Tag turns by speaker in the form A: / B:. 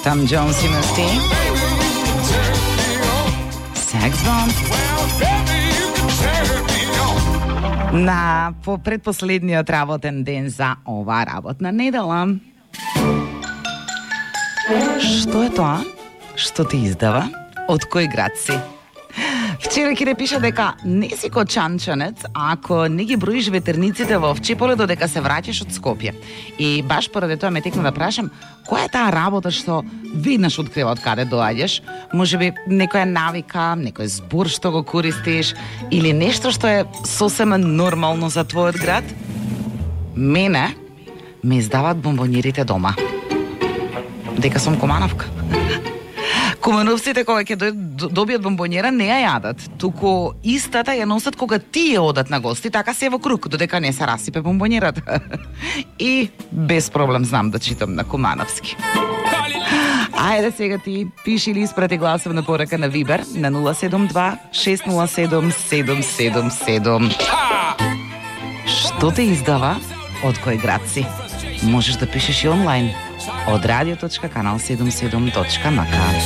A: Tom Jones и Misty. Sex Bomb. На предпоследниот работен ден за ова работна недела. Што е тоа? Што те издава? Од кој град си? Вчера Кире пиша дека не си кочанчанец ако не ги броиш ветерниците во Овчеполе додека се враќаш од Скопје. И баш поради тоа ме текна да прашам, која е таа работа што веднаш открива од каде доаѓаш? Можеби некоја навика, некој збор што го користиш или нешто што е сосема нормално за твојот град? Мене ме издаваат бомбонирите дома. Дека сум комановка. Кумановците кога ќе добијат бомбонjera не ја јадат, туку истата ја носат кога тие одат на гости, така се во круг, додека не се расипе бомбонjerата. И без проблем знам да читам на кумановски. Ајде сега ти пиши или испрати гласовна порака на Вибер на 072 607 777. Што те издава? Од кој град си? Можеш да пишеш и онлайн од radio.kanal77.nk.